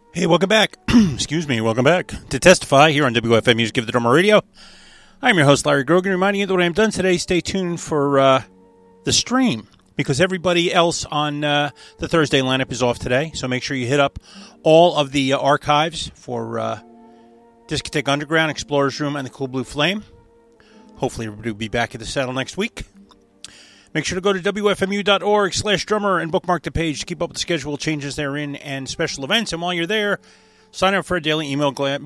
Hey, welcome back. Excuse me, welcome back to Testify here on WFM Music Give the Drummer Radio. I'm your host, Larry Grogan, reminding you that when I'm done today, stay tuned for the stream, because everybody else on the Thursday lineup is off today. So make sure you hit up all of the archives for Discotheque Underground, Explorer's Room, and the Cool Blue Flame. Hopefully everybody will be back at the saddle next week. Make sure to go to wfmu.org/drummer and bookmark the page to keep up with the schedule changes therein and special events. And while you're there, sign up for a daily email blast,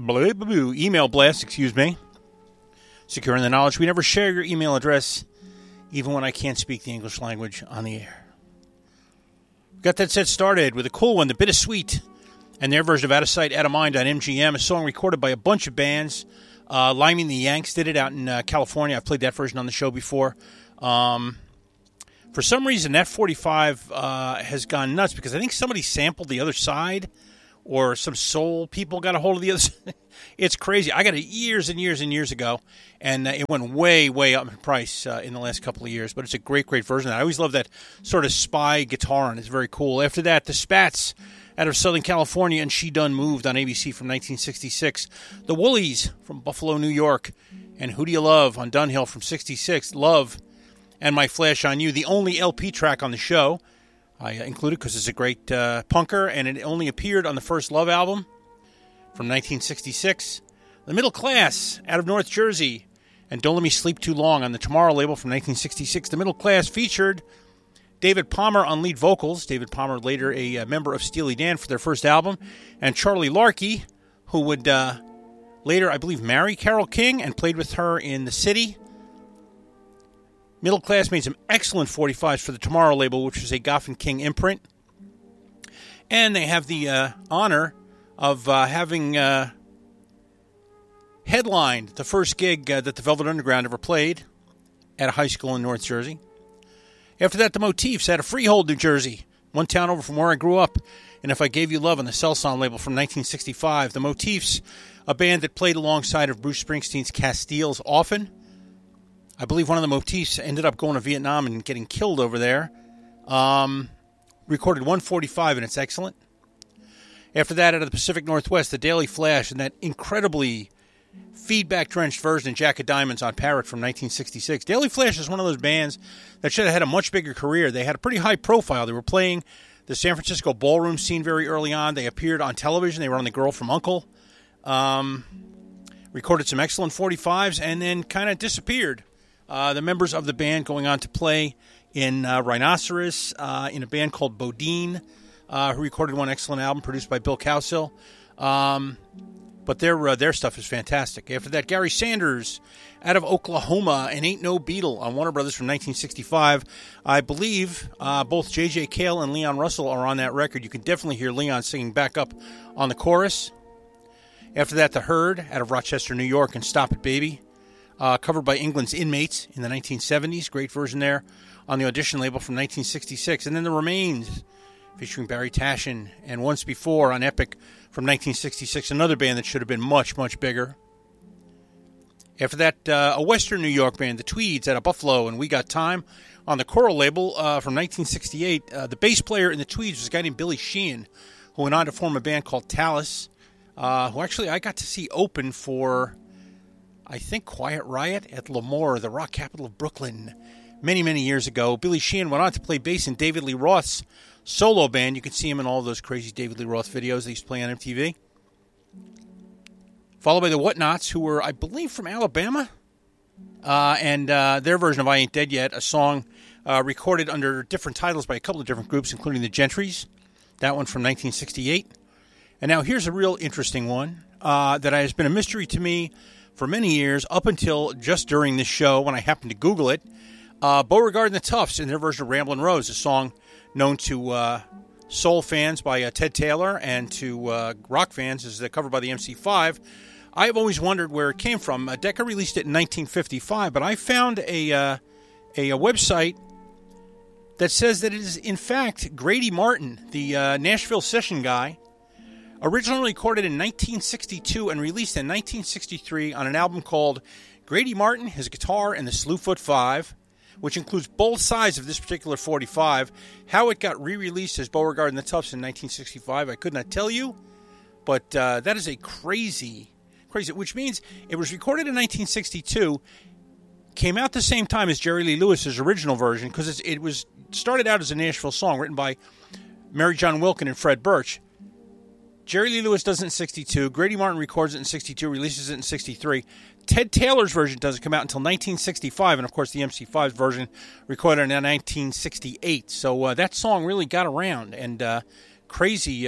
securing the knowledge we never share your email address, even when I can't speak the English language on the air. Got that set started with a cool one, The Bittersweet, and their version of Out of Sight, Out of Mind on MGM, a song recorded by a bunch of bands. Liming the Yanks did it out in California. I've played that version on the show before. For some reason, that 45 has gone nuts because I think somebody sampled the other side, or some soul people got a hold of the other side. It's crazy. I got it years and years and years ago, and it went way, way up in price in the last couple of years. But it's a great, great version. I always love that sort of spy guitar, and it's very cool. After that, the Spats out of Southern California, and She Done Moved on ABC from 1966. The Woolies from Buffalo, New York, and Who Do You Love on Dunhill from 66. Love and My Flash on You, the only LP track on the show. I included because it's a great punker, and it only appeared on the first Love album from 1966. The Middle Class out of North Jersey, and Don't Let Me Sleep Too Long on the Tomorrow label from 1966. The Middle Class featured David Palmer on lead vocals. David Palmer, later a member of Steely Dan for their first album, and Charlie Larkey, who would later, I believe, marry Carole King and played with her in The City. Middle Class made some excellent 45s for the Tomorrow label, which was a Goff & King imprint. And they have the honor of having headlined the first gig that the Velvet Underground ever played at a high school in North Jersey. After that, the Motifs out of Freehold, New Jersey, one town over from where I grew up. And If I Gave You Love on the Cellson label from 1965. The Motifs, a band that played alongside of Bruce Springsteen's Castiles often. I believe one of the Motifs ended up going to Vietnam and getting killed over there. Recorded 145, and it's excellent. After that, out of the Pacific Northwest, the Daily Flash, and that incredibly feedback-drenched version of Jack of Diamonds on Parrot from 1966. Daily Flash is one of those bands that should have had a much bigger career. They had a pretty high profile. They were playing the San Francisco ballroom scene very early on. They appeared on television. They were on The Girl from U.N.C.L.E. Recorded some excellent 45s, and then kind of disappeared. The members of the band going on to play in Rhinoceros, in a band called Bodine, who recorded one excellent album produced by Bill Cowsill. But their stuff is fantastic. After that, Gary Sanders out of Oklahoma, and Ain't No Beetle on Warner Brothers from 1965. I believe both J.J. Cale and Leon Russell are on that record. You can definitely hear Leon singing back up on the chorus. After that, The Herd out of Rochester, New York, and Stop It Baby. Covered by England's Inmates in the 1970s. Great version there on the Audition label from 1966. And then The Remains, featuring Barry Tashin, and Once Before on Epic from 1966. Another band that should have been much, much bigger. After that, a Western New York band, The Tweeds out of Buffalo, and We Got Time on the Coral label from 1968. The bass player in The Tweeds was a guy named Billy Sheehan, who went on to form a band called Talus, who actually I got to see open for, I think, Quiet Riot at Lemoore, the rock capital of Brooklyn, many, many years ago. Billy Sheehan went on to play bass in David Lee Roth's solo band. You can see him in all those crazy David Lee Roth videos they used to play on MTV. Followed by the Whatnots, who were, I believe, from Alabama. And their version of I Ain't Dead Yet, a song recorded under different titles by a couple of different groups, including the Gentrys. That one from 1968. And now here's a real interesting one that has been a mystery to me for many years, up until just during this show when I happened to Google it. Beauregard and the Toughs in their version of Ramblin' Rose, a song known to soul fans by Ted Taylor and to rock fans as covered by the MC5. I've always wondered where it came from. Decca released it in 1955, but I found a website that says that it is, in fact, Grady Martin, the Nashville session guy, originally recorded in 1962 and released in 1963 on an album called Grady Martin, His Guitar, and the Slewfoot Five, which includes both sides of this particular 45. How it got re-released as Beauregard and the Toughs in 1965, I could not tell you, But that is a crazy, which means it was recorded in 1962, came out the same time as Jerry Lee Lewis's original version, because it was started out as a Nashville song written by Mary John Wilkin and Fred Birch. Jerry Lee Lewis does it in 62. Grady Martin records it in 62, releases it in 63. Ted Taylor's version doesn't come out until 1965, and of course the MC5's version recorded in 1968. So that song really got around, and crazy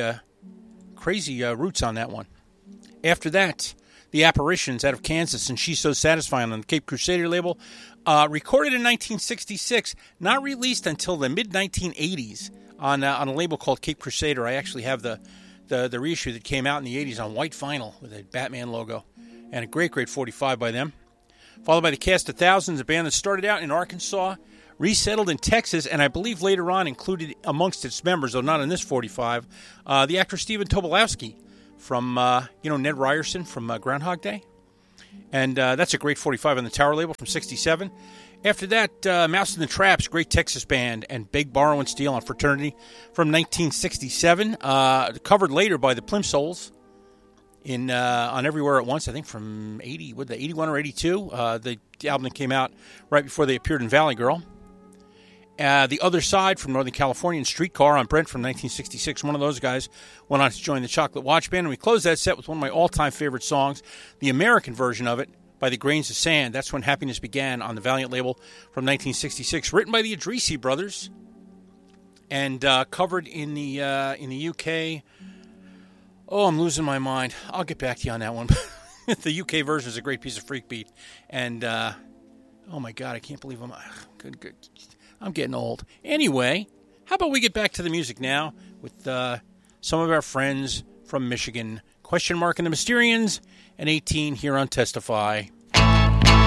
roots on that one. After that, the Apparitions out of Kansas, and She's So Satisfying on the Cape Crusader label, recorded in 1966, not released until the mid-1980s on a label called Cape Crusader. I actually have the reissue that came out in the 80s on white vinyl with a Batman logo, and a great 45 by them. Followed by the Cast of Thousands, a band that started out in Arkansas, resettled in Texas, and I believe later on included amongst its members, though not in this 45, the actor Stephen Tobolowsky from, Ned Ryerson from Groundhog Day. And that's a great 45 on the Tower label from 67. After that, Mouse and the Traps, great Texas band, and Beg, Borrow, and Steal on Fraternity from 1967. Covered later by the Plimsouls on Everywhere at Once, I think from 81 or 82. The album that came out right before they appeared in Valley Girl. The Other Side from Northern California and Streetcar on Brent from 1966. One of those guys went on to join the Chocolate Watch Band. And we closed that set with one of my all-time favorite songs, the American version of it, by the Grains of Sand. That's When Happiness Began on the Valiant label from 1966, written by the Idrisi brothers, and covered in the UK. Oh, I'm losing my mind. I'll get back to you on that one. The UK version is a great piece of freak beat, and oh my God, I can't believe good. I'm getting old. Anyway, how about we get back to the music now with some of our friends from Michigan. Question Mark and the Mysterians, and 18 here on Testify.